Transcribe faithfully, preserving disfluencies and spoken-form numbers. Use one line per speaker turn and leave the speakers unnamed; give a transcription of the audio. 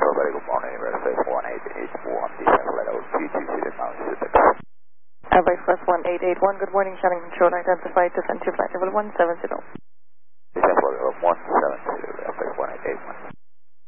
Everybody, good morning. Airface one eight eight one, descend level two two zero pound six.
Airbus one eight eight one, good morning, Shannon Control, identified, descent to flight level one seven zero.